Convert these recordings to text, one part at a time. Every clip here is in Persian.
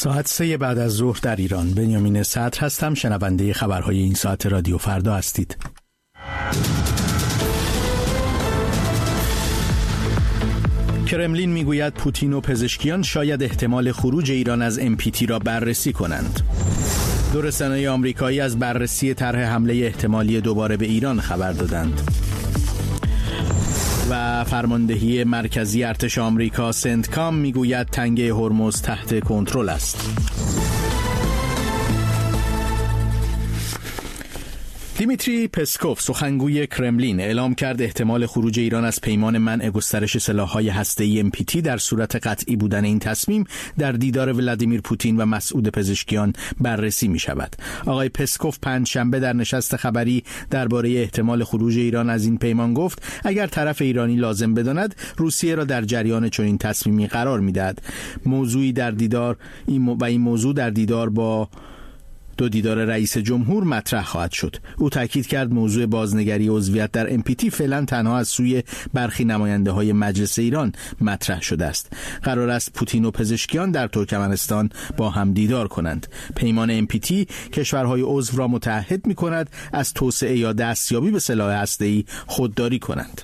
ساعت 3 بعد از ظهر در ایران. بنیامین صدر هستم. شنونده خبرهای این ساعت رادیو فردا هستید. کرملین میگوید پوتین و پزشکیان شاید احتمال خروج ایران از NPT را بررسی کنند. دو رسانه آمریکایی از بررسی طرح حمله احتمالی دوباره به ایران خبر دادند. و فرماندهی مرکزی ارتش آمریکا سنتکام میگوید تنگه هرمز تحت کنترل است. دیمیتری پسکوف سخنگوی کرملین اعلام کرد احتمال خروج ایران از پیمان منع گسترش سلاح‌های هسته‌ای NPT در صورت قطعی بودن این تصمیم در دیدار ولادیمیر پوتین و مسعود پزشکیان بررسی می‌شود. آقای پسکوف پنجشنبه در نشست خبری درباره احتمال خروج ایران از این پیمان گفت اگر طرف ایرانی لازم بداند روسیه را در جریان چنین تصمیمی قرار می‌دهد. این موضوع در دیدار با دیدار رئیس جمهور مطرح خواهد شد. او تاکید کرد موضوع بازنگری عضویت در NPT فعلا تنها از سوی برخی نماینده‌های مجلس ایران مطرح شده است. قرار است پوتین و پزشکیان در ترکمنستان با هم دیدار کنند. پیمان NPT کشورهای عضو را متعهد می‌کند از توسعه یا دستیابی به سلاح هسته‌ای خودداری کنند.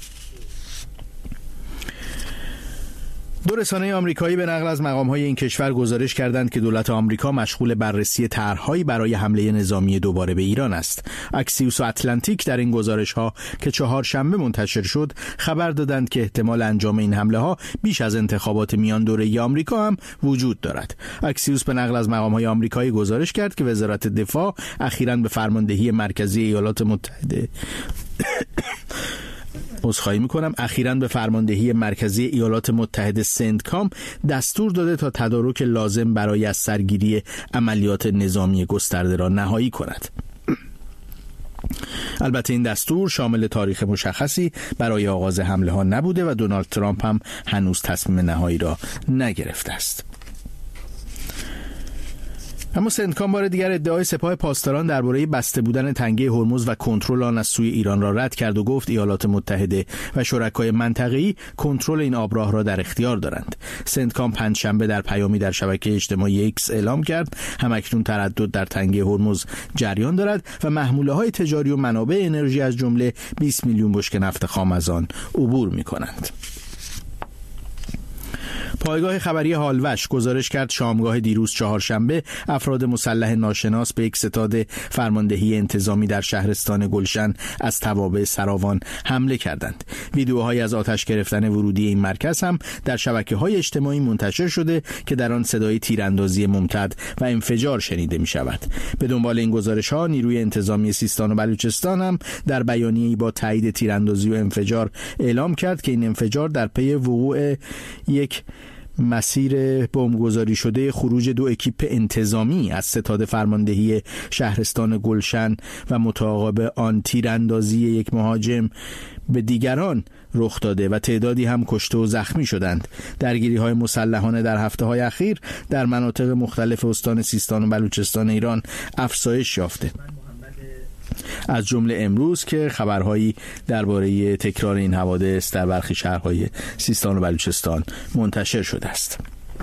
دو رسانه آمریکایی به نقل از مقام‌های این کشور گزارش کردند که دولت آمریکا مشغول بررسی طرح‌هایی برای حمله نظامی دوباره به ایران است. اکسیوس و اتلانتیک در این گزارش‌ها که چهارشنبه منتشر شد خبر دادند که احتمال انجام این حمله‌ها بیش از انتخابات میان دوره‌ای آمریکا هم وجود دارد. اکسیوس به نقل از مقام‌های آمریکایی گزارش کرد که وزارت دفاع اخیراً به فرماندهی مرکزی ایالات متحده اخیراً به فرماندهی مرکزی ایالات متحده سنتکام دستور داده تا تدارک لازم برای از سرگیری عملیات نظامی گسترده را نهایی کند. البته این دستور شامل تاریخ مشخصی برای آغاز حمله ها نبوده و دونالد ترامپ هم هنوز تصمیم نهایی را نگرفته است. اما سنتکام بار دیگر ادعای سپاه پاسداران درباره بسته بودن تنگه هرمز و کنترل آن از سوی ایران را رد کرد و گفت ایالات متحده و شرکای منطقه‌ای کنترل این آبراه را در اختیار دارند. سنتکام پنجشنبه در پیامی در شبکه اجتماعی ایکس اعلام کرد همکنون تردد در تنگه هرمز جریان دارد و محموله‌های تجاری و منابع انرژی از جمله 20 میلیون بشکه نفت خام از آن عبور می‌کنند. پایگاه خبری هالوش گزارش کرد شامگاه دیروز چهارشنبه افراد مسلح ناشناس به یک ستاد فرماندهی انتظامی در شهرستان گلشن از توابع سراوان حمله کردند. ویدیوهایی از آتش گرفتن ورودی این مرکز هم در شبکه‌های اجتماعی منتشر شده که در آن صدای تیراندازی ممتد و انفجار شنیده می شود. به دنبال این گزارش‌ها نیروی انتظامی سیستان و بلوچستان هم در بیانیه‌ای با تایید تیراندازی و انفجار اعلام کرد که این انفجار در پی وقوع یک مسیر بمبگذاری شده خروج دو اکیپ انتظامی از ستاد فرماندهی شهرستان گلشن و متعاقب آن تیراندازی یک مهاجم به دیگران رخ داده و تعدادی هم کشته و زخمی شدند. درگیری‌های مسلحانه در هفته‌های اخیر در مناطق مختلف استان سیستان و بلوچستان ایران افزایش یافته، از جمله امروز که خبرهایی درباره تکرار این حوادث در برخی شهرهای سیستان و بلوچستان منتشر شده است.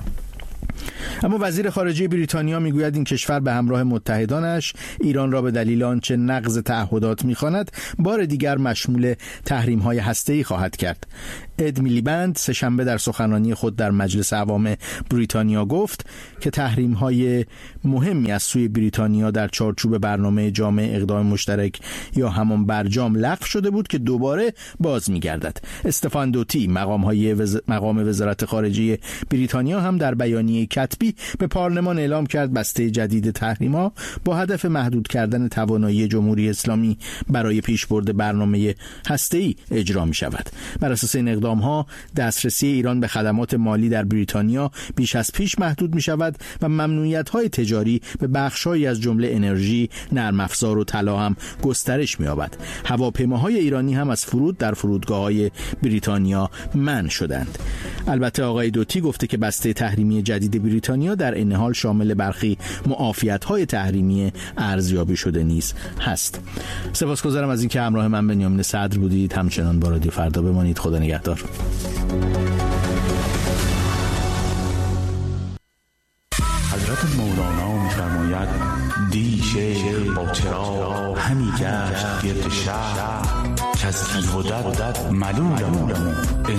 اما وزیر خارجه بریتانیا میگوید این کشور به همراه متحدانش ایران را به دلیل آنچه نقض تعهدات می‌خواند بار دیگر مشمول تحریم‌های هسته‌ای خواهد کرد. اد میلیبند سه‌شنبه در سخنرانی خود در مجلس عوام بریتانیا گفت که تحریم‌های مهمی از سوی بریتانیا در چارچوب برنامه جامع اقدام مشترک یا همان برجام لغو شده بود که دوباره باز می‌گردد. استفان دوتی مقام وزارت خارجه بریتانیا هم در بیانیه کتبی به پارلمان اعلام کرد بسته جدید تحریم‌ها با هدف محدود کردن توانایی جمهوری اسلامی برای پیشبرد برنامه هسته‌ای اجرا می‌شود. بر اساس این اقدام‌ها دسترسی ایران به خدمات مالی در بریتانیا بیش از پیش محدود می‌شود و ممنوعیت‌های تجاری به بخش‌هایی از جمله انرژی، نرم افزار و طلا هم گسترش می‌یابد. هواپیماهای ایرانی هم از فرود در فرودگاه‌های بریتانیا منع شدند. البته آقای دوتی گفته که بسته تحریمی جدید بریتانیا در این حال شامل برخی معافیت‌های تحریمی ارزیابی شده نیز هست. سپاسگزارم از اینکه همراه من بنیامین صدر بودید. همچنان با رادیو فردا بمانید. خدا نگهدار. حضرت مولانا می‌فرماید دی شیخ با چراغ همی گشت گرد شهر که از بیهودت ملولمون